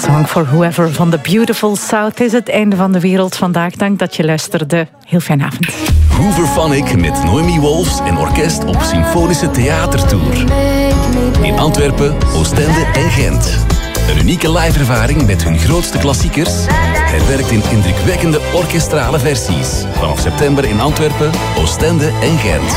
Song for Whoever van The Beautiful South is het einde van de wereld vandaag. Dank dat je luisterde. Heel fijne avond. Hooverphonic met Noemi Wolfs en orkest op Symfonische Theatertour. In Antwerpen, Oostende en Gent. Een unieke live-ervaring met hun grootste klassiekers, herwerkt in indrukwekkende orkestrale versies. Vanaf september in Antwerpen, Oostende en Gent.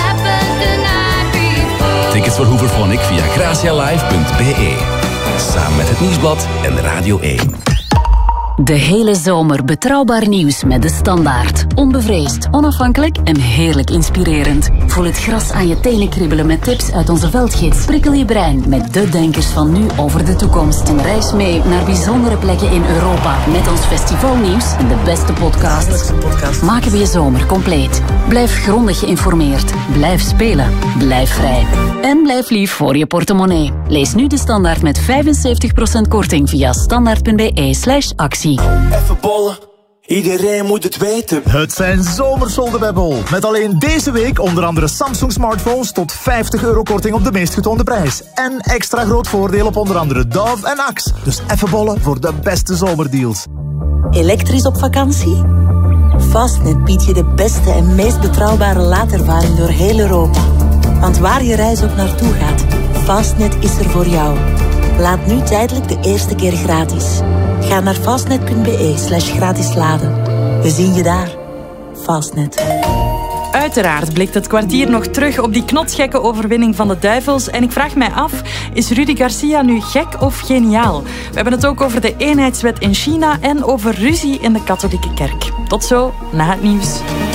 Tickets voor Hooverphonic via gracialive.be. Samen met het Nieuwsblad en Radio 1. De hele zomer betrouwbaar nieuws met De Standaard. Onbevreesd, onafhankelijk en heerlijk inspirerend. Voel het gras aan je tenen kriebelen met tips uit onze veldgids. Prikkel je brein met de denkers van nu over de toekomst. En reis mee naar bijzondere plekken in Europa. Met ons festivalnieuws en de beste podcasts. Maken we je zomer compleet. Blijf grondig geïnformeerd. Blijf spelen. Blijf vrij. En blijf lief voor je portemonnee. Lees nu De Standaard met 75% korting via standaard.be/actie. Even bollen, iedereen moet het weten. Het zijn zomersolden bij Bol. Met alleen deze week onder andere Samsung smartphones tot €50 korting op de meest getoonde prijs. En extra groot voordeel op onder andere Dove en Axe. Dus even bollen voor de beste zomerdeals. Elektrisch op vakantie? Fastnet biedt je de beste en meest betrouwbare laadervaring door heel Europa. Want waar je reis ook naartoe gaat, Fastnet is er voor jou. Laat nu tijdelijk de eerste keer gratis. Ga naar fastnet.be/gratis laden. We zien je daar. Fastnet. Uiteraard blikt het kwartier nog terug op die knotsgekke overwinning van de Duivels. En ik vraag mij af, is Rudy Garcia nu gek of geniaal? We hebben het ook over de eenheidswet in China en over ruzie in de katholieke kerk. Tot zo, na het nieuws.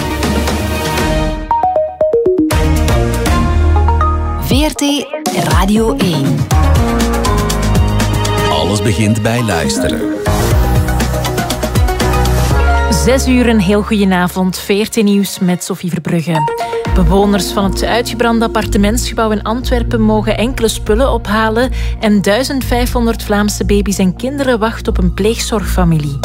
VRT Radio 1. Alles begint bij luisteren. 6 uur, een heel goedenavond. VRT Nieuws met Sophie Verbrugge. Bewoners van het uitgebrande appartementsgebouw in Antwerpen mogen enkele spullen ophalen en 1500 Vlaamse baby's en kinderen wachten op een pleegzorgfamilie.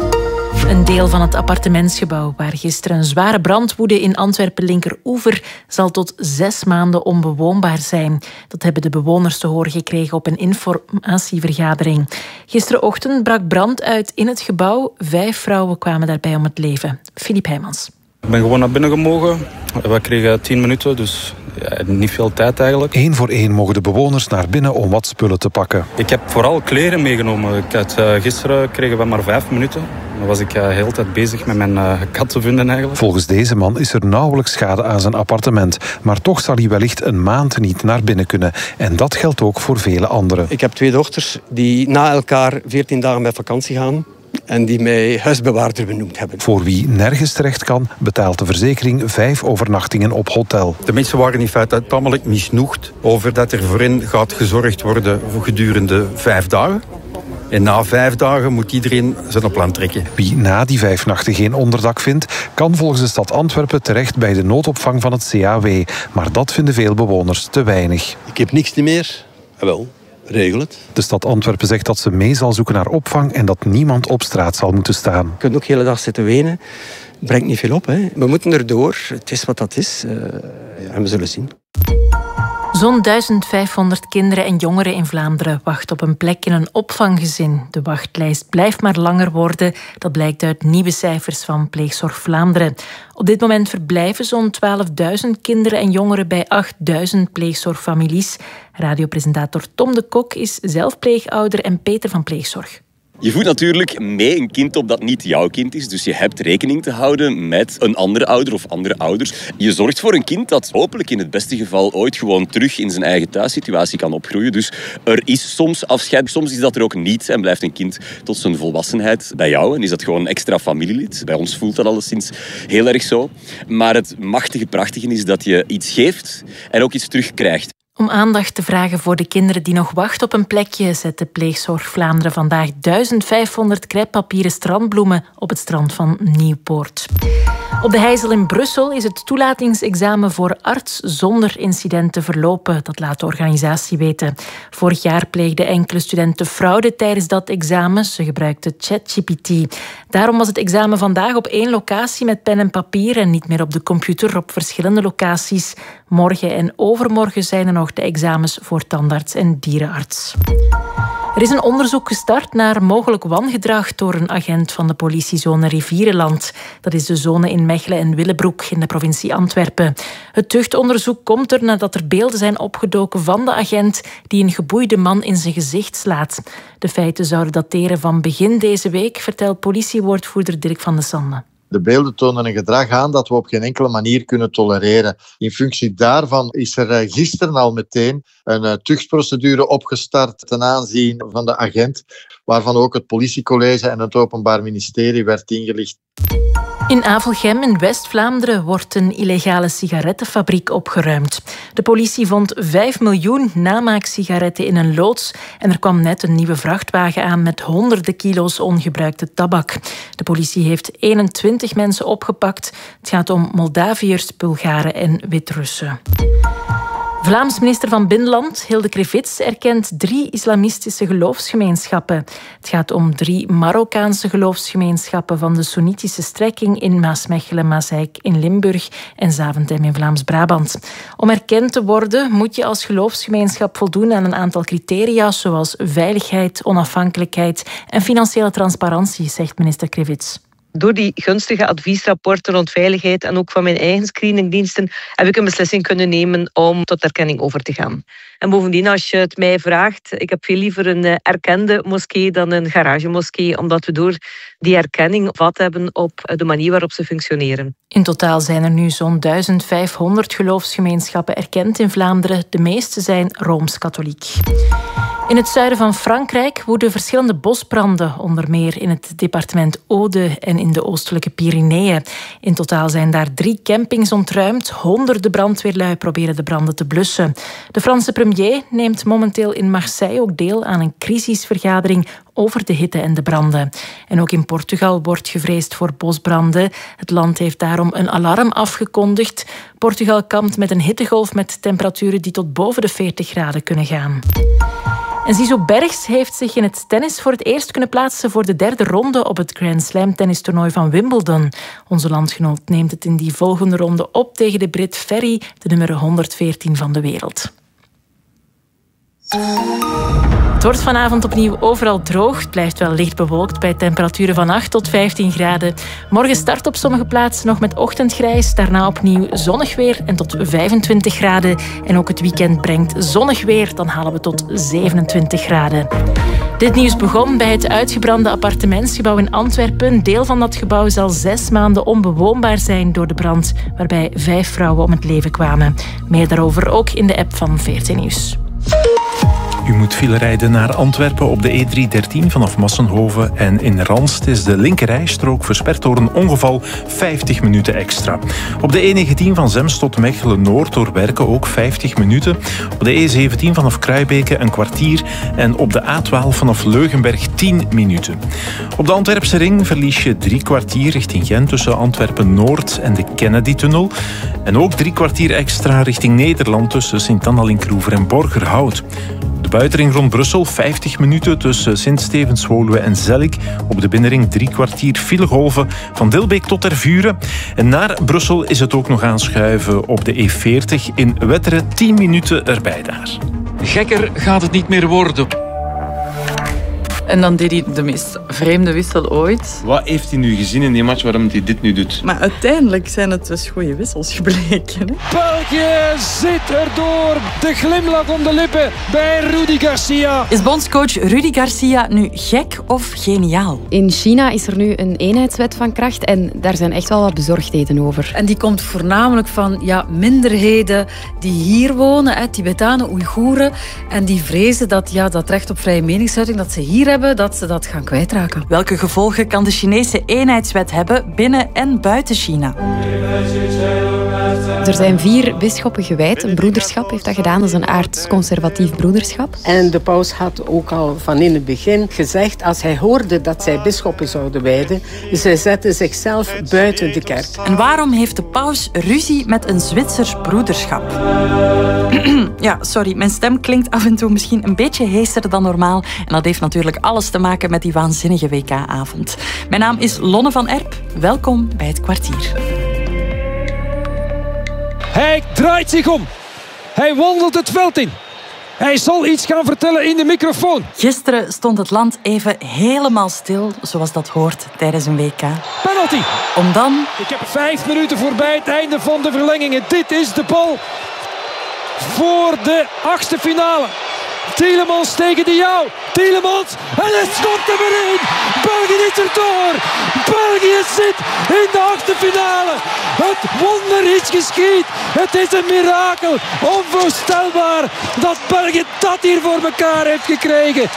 Een deel van het appartementsgebouw waar gisteren een zware brand woedde in Antwerpen-Linkeroever zal tot 6 maanden onbewoonbaar zijn. Dat hebben de bewoners te horen gekregen op een informatievergadering. Gisterenochtend brak brand uit in het gebouw. 5 vrouwen kwamen daarbij om het leven. Filip Heijmans. Ik ben gewoon naar binnen gemogen. We kregen 10 minuten, dus niet veel tijd eigenlijk. 1 voor 1 mogen de bewoners naar binnen om wat spullen te pakken. Ik heb vooral kleren meegenomen. Gisteren kregen we maar 5 minuten. Dan was ik de hele tijd bezig met mijn kat te vinden eigenlijk. Volgens deze man is er nauwelijks schade aan zijn appartement. Maar toch zal hij wellicht een maand niet naar binnen kunnen. En dat geldt ook voor vele anderen. Ik heb 2 dochters die na elkaar 14 dagen met vakantie gaan. En die mij huisbewaarder benoemd hebben. Voor wie nergens terecht kan, betaalt de verzekering 5 overnachtingen op hotel. De mensen waren in feite tamelijk misnoegd over dat er voor hen gaat gezorgd worden voor gedurende 5 dagen. En na 5 dagen moet iedereen zijn plan trekken. Wie na die 5 nachten geen onderdak vindt, kan volgens de stad Antwerpen terecht bij de noodopvang van het CAW. Maar dat vinden veel bewoners te weinig. Ik heb niks meer. Wel. Regel het. De stad Antwerpen zegt dat ze mee zal zoeken naar opvang en dat niemand op straat zal moeten staan. Je kunt ook de hele dag zitten wenen. Brengt niet veel op. Hè. We moeten erdoor. Het is wat dat is. En we zullen zien. Zo'n 1500 kinderen en jongeren in Vlaanderen wachten op een plek in een opvanggezin. De wachtlijst blijft maar langer worden. Dat blijkt uit nieuwe cijfers van Pleegzorg Vlaanderen. Op dit moment verblijven zo'n 12.000 kinderen en jongeren bij 8.000 pleegzorgfamilies. Radiopresentator Tom de Kok is zelf pleegouder en Peter van Pleegzorg. Je voedt natuurlijk mee een kind op dat niet jouw kind is. Dus je hebt rekening te houden met een andere ouder of andere ouders. Je zorgt voor een kind dat hopelijk in het beste geval ooit gewoon terug in zijn eigen thuissituatie kan opgroeien. Dus er is soms afscheid. Soms is dat er ook niet en blijft een kind tot zijn volwassenheid bij jou. En is dat gewoon een extra familielid. Bij ons voelt dat alleszins heel erg zo. Maar het machtige, prachtige is dat je iets geeft en ook iets terugkrijgt. Om aandacht te vragen voor de kinderen die nog wachten op een plekje, zet de Pleegzorg Vlaanderen vandaag 1500 krijtpapieren strandbloemen op het strand van Nieuwpoort. Op de Heijzel in Brussel is het toelatingsexamen voor arts zonder incidenten verlopen. Dat laat de organisatie weten. Vorig jaar pleegden enkele studenten fraude tijdens dat examen. Ze gebruikten ChatGPT. Daarom was het examen vandaag op 1 locatie met pen en papier en niet meer op de computer op verschillende locaties. Morgen en overmorgen zijn er nog de examens voor tandarts en dierenarts. Er is een onderzoek gestart naar mogelijk wangedrag door een agent van de politiezone Rivierenland. Dat is de zone in Mechelen en Willebroek in de provincie Antwerpen. Het tuchtonderzoek komt er nadat er beelden zijn opgedoken van de agent die een geboeide man in zijn gezicht slaat. De feiten zouden dateren van begin deze week, vertelt politiewoordvoerder Dirk van de Sande. De beelden tonen een gedrag aan dat we op geen enkele manier kunnen tolereren. In functie daarvan is er gisteren al meteen een tuchtprocedure opgestart ten aanzien van de agent, waarvan ook het politiecollege en het Openbaar Ministerie werd ingelicht. In Avelgem in West-Vlaanderen wordt een illegale sigarettenfabriek opgeruimd. De politie vond 5 miljoen namaaksigaretten in een loods en er kwam net een nieuwe vrachtwagen aan met honderden kilo's ongebruikte tabak. De politie heeft 21 mensen opgepakt. Het gaat om Moldaviërs, Bulgaren en Wit-Russen. Vlaams minister van Binnenland, Hilde Krevits, erkent 3 islamistische geloofsgemeenschappen. Het gaat om 3 Marokkaanse geloofsgemeenschappen van de Soenitische strekking in Maasmechelen, Maaseik in Limburg en Zaventem in Vlaams-Brabant. Om erkend te worden moet je als geloofsgemeenschap voldoen aan een aantal criteria, zoals veiligheid, onafhankelijkheid en financiële transparantie, zegt minister Krevits. Door die gunstige adviesrapporten rond veiligheid en ook van mijn eigen screeningdiensten heb ik een beslissing kunnen nemen om tot erkenning over te gaan. En bovendien, als je het mij vraagt, ik heb veel liever een erkende moskee dan een garagemoskee, omdat we door die erkenning vat hebben op de manier waarop ze functioneren. In totaal zijn er nu zo'n 1500 geloofsgemeenschappen erkend in Vlaanderen. De meeste zijn Rooms-katholiek. In het zuiden van Frankrijk woeden verschillende bosbranden, onder meer in het departement Aude en in de oostelijke Pyreneeën. In totaal zijn daar 3 campings ontruimd. Honderden brandweerlui proberen de branden te blussen. De Franse premier neemt momenteel in Marseille ook deel aan een crisisvergadering over de hitte en de branden. En ook in Portugal wordt gevreesd voor bosbranden. Het land heeft daarom een alarm afgekondigd. Portugal kampt met een hittegolf met temperaturen die tot boven de 40 graden kunnen gaan. En Zizou Bergs heeft zich in het tennis voor het eerst kunnen plaatsen voor de 3e ronde op het Grand Slam tennistoernooi van Wimbledon. Onze landgenoot neemt het in die volgende ronde op tegen de Brit Ferry, de nummer 114 van de wereld. Het wordt vanavond opnieuw overal droog. Het blijft wel licht bewolkt bij temperaturen van 8 tot 15 graden. Morgen start op sommige plaatsen nog met ochtendgrijs. Daarna opnieuw zonnig weer en tot 25 graden. En ook het weekend brengt zonnig weer. Dan halen we tot 27 graden. Dit nieuws begon bij het uitgebrande appartementsgebouw in Antwerpen. Een deel van dat gebouw zal 6 maanden onbewoonbaar zijn door de brand, waarbij 5 vrouwen om het leven kwamen. Meer daarover ook in de app van VRT Nieuws. U moet file rijden naar Antwerpen op de E313 vanaf Massenhoven. En in Ranst is de linkerrijstrook versperd door een ongeval 50 minuten extra. Op de E19 van Zemst tot Mechelen-Noord door werken ook 50 minuten. Op de E17 vanaf Kruibeke een kwartier. En op de A12 vanaf Leugenberg 10 minuten. Op de Antwerpse ring verlies je 3 kwartier richting Gent tussen Antwerpen-Noord en de Kennedy-tunnel. En ook 3 kwartier extra richting Nederland tussen Sint-Anna-Linkroever en Borgerhout. De buitenring rond Brussel 50 minuten tussen Sint-Stevens-Woluwe en Zellik. Op de binnenring 3 kwartier filegolven van Dilbeek tot Tervuren. En naar Brussel is het ook nog aanschuiven op de E40 in Wetteren 10 minuten erbij daar. Gekker gaat het niet meer worden. En dan deed hij de meest vreemde wissel ooit. Wat heeft hij nu gezien in die match waarom hij dit nu doet? Maar uiteindelijk zijn het dus goede wissels gebleken. Hè? België zit erdoor. De glimlach om de lippen bij Rudi Garcia. Is bondscoach Rudi Garcia nu gek of geniaal? In China is er nu een eenheidswet van kracht en daar zijn echt wel wat bezorgdheden over. En die komt voornamelijk van minderheden die hier wonen, Tibetanen, Oeigoeren. En die vrezen dat recht op vrije meningsuiting dat ze hier hebben, dat ze dat gaan kwijtraken. Welke gevolgen kan de Chinese eenheidswet hebben binnen en buiten China? Er zijn 4 bisschoppen gewijd. Een broederschap heeft dat gedaan. Dat is een aards-conservatief broederschap. En de paus had ook al van in het begin gezegd, als hij hoorde dat zij bisschoppen zouden wijden, zij zetten zichzelf buiten de kerk. En waarom heeft de paus ruzie met een Zwitsers broederschap? Ja, sorry, mijn stem klinkt af en toe misschien een beetje heeser dan normaal. En dat heeft natuurlijk alles te maken met die waanzinnige WK-avond. Mijn naam is Lonne van Erp. Welkom bij Het Kwartier. Hij draait zich om. Hij wandelt het veld in. Hij zal iets gaan vertellen in de microfoon. Gisteren stond het land even helemaal stil, zoals dat hoort tijdens een WK. Penalty. Om dan... Ik heb 5 minuten voorbij het einde van de verlengingen. Dit is de bal voor de 8e finale. Tielemans tegen de jou. Tielemans. En het stopt hem erin. België is er door. België zit in de 8e finale. Het wonder is geschied. Het is een mirakel. Onvoorstelbaar dat België dat hier voor elkaar heeft gekregen.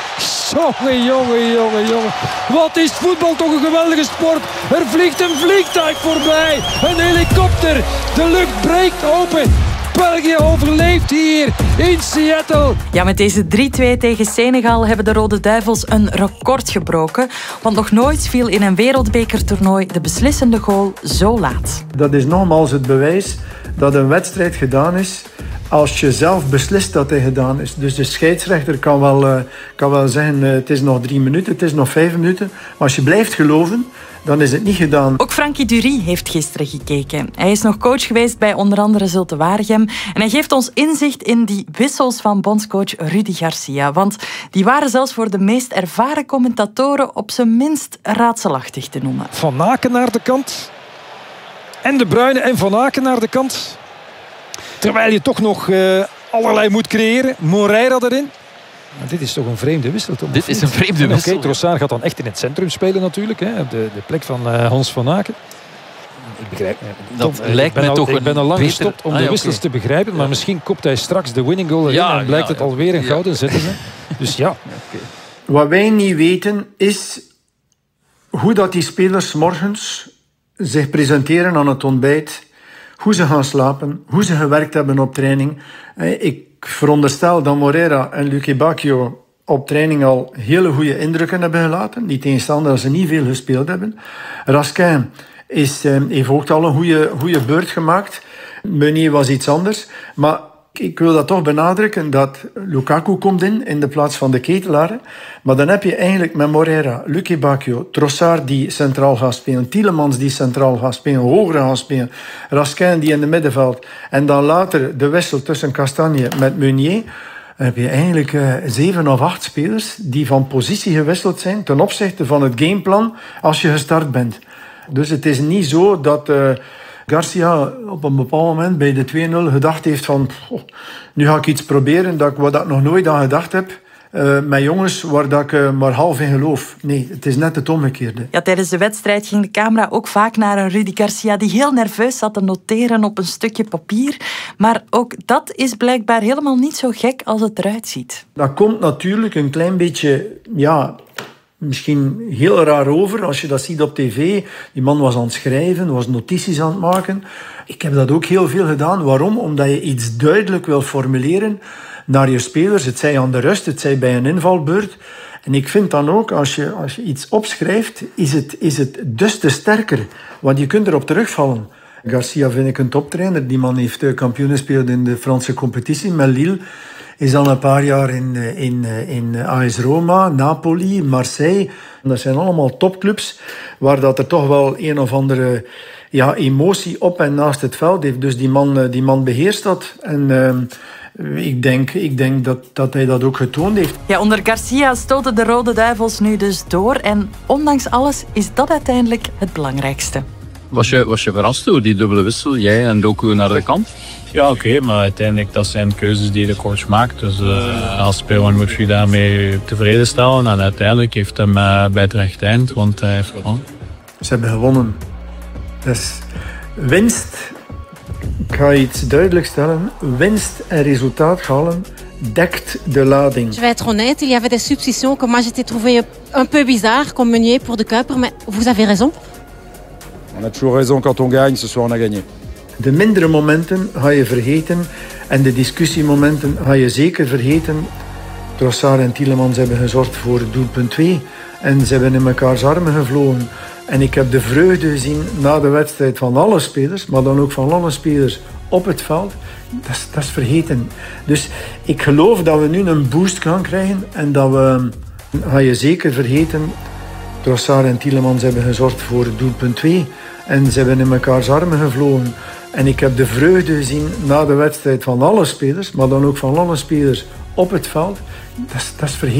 Jongen. Wat is voetbal toch een geweldige sport. Er vliegt een vliegtuig voorbij. Een helikopter. De lucht breekt open. België overleeft hier in Seattle. Ja, met deze 3-2 tegen Senegal hebben de Rode Duivels een record gebroken. Want nog nooit viel in een wereldbekertoernooi de beslissende goal zo laat. Dat is nogmaals het bewijs dat een wedstrijd gedaan is als je zelf beslist dat hij gedaan is. Dus de scheidsrechter kan wel zeggen het is nog 3 minuten, het is nog 5 minuten. Maar als je blijft geloven, dan is het niet gedaan. Ook Frankie Dury heeft gisteren gekeken. Hij is nog coach geweest bij onder andere Zulte Waregem. En hij geeft ons inzicht in die wissels van bondscoach Rudi Garcia. Want die waren zelfs voor de meest ervaren commentatoren op zijn minst raadselachtig te noemen. Van Aken naar de kant. En De Bruyne en Van Aken naar de kant. Terwijl je toch nog allerlei moet creëren. Moreira erin. Maar dit is toch een vreemde wissel, toch? Dit is een vreemde wissel. Oké, Trossard gaat dan echt in het centrum spelen natuurlijk. Hè, op de plek van Hans van Aken. Ik begrijp dat lijkt mij toch Ik ben al lang gestopt om de wissels te begrijpen. Maar misschien kopt hij straks de winning goal erin. En blijkt het alweer een gouden zetten. Dus ja. Wat wij niet weten is hoe dat die spelers 's morgens zich presenteren aan het ontbijt. Hoe ze gaan slapen. Hoe ze gewerkt hebben op training. Ik veronderstel dat Moreira en Luque Bacchio op training al hele goede indrukken hebben gelaten. Niet tegenstander dat ze niet veel gespeeld hebben. Raskin heeft ook al een goede beurt gemaakt. Meunier was iets anders. Maar ik wil dat toch benadrukken dat Lukaku komt in de plaats van de Ketelaar. Maar dan heb je eigenlijk met Moreira, Luque Bacchio, Trossard die centraal gaat spelen, Tielemans die centraal gaat spelen, hoger gaat spelen, Raskin die in het middenveld. En dan later de wissel tussen Castagne met Meunier. Dan heb je eigenlijk 7 of 8 spelers die van positie gewisseld zijn ten opzichte van het gameplan als je gestart bent. Dus het is niet zo dat Garcia op een bepaald moment bij de 2-0 gedacht heeft van nu ga ik iets proberen wat ik nog nooit aan gedacht heb. Met jongens waar dat ik maar half in geloof. Nee, het is net het omgekeerde. Ja, tijdens de wedstrijd ging de camera ook vaak naar een Rudi Garcia die heel nerveus zat te noteren op een stukje papier. Maar ook dat is blijkbaar helemaal niet zo gek als het eruit ziet. Dat komt natuurlijk een klein beetje, misschien heel raar over als je dat ziet op tv. Die man was aan het schrijven, was notities aan het maken. Ik heb dat ook heel veel gedaan. Waarom? Omdat je iets duidelijk wil formuleren naar je spelers. Het zij aan de rust, het zij bij een invalbeurt. En ik vind dan ook, als je iets opschrijft, is het dus te sterker. Want je kunt erop terugvallen. Garcia vind ik een toptrainer. Die man heeft kampioen gespeeld in de Franse competitie met Lille. Is al een paar jaar in AS Roma, Napoli, Marseille. Dat zijn allemaal topclubs waar dat er toch wel een of andere emotie op en naast het veld heeft. Dus die man beheerst dat. En ik denk dat hij dat ook getoond heeft. Ja, onder Garcia stoten de Rode Duivels nu dus door. En ondanks alles is dat uiteindelijk het belangrijkste. Was je verrast door die dubbele wissel? Jij en Doku naar de kant? Ja, oké, maar uiteindelijk dat zijn keuzes die de coach maakt. Dus als speler moet je daarmee tevreden stellen. En uiteindelijk heeft hem bij het rechte eind, want hij heeft gewonnen. Ze hebben gewonnen. Dus winst, ik ga iets duidelijk stellen, winst en resultaat halen dekt de lading. Je vais être honnête, il y avait des substitutions que moi j'étais trouvé un peu bizarre, comme Meunier pour de Kuiper, mais vous avez raison. On a toujours raison quand on gagne, ce soir on a gagné. De mindere momenten ga je vergeten en de discussiemomenten ga je zeker vergeten. Trossard en Tielemans hebben gezorgd voor doelpunt 2 en ze hebben in mekaars armen gevlogen. En ik heb de vreugde gezien na de wedstrijd van alle spelers, maar dan ook van alle spelers op het veld. Dat is vergeten. Dus ik geloof dat we nu een boost gaan krijgen en dat we, ga je zeker vergeten, Trossard en Tielemans hebben gezorgd voor doelpunt 2 en ze hebben in mekaars armen gevlogen. En ik heb de vreugde gezien na de wedstrijd van alle spelers, maar dan ook van alle spelers op het veld, dat is vergeten.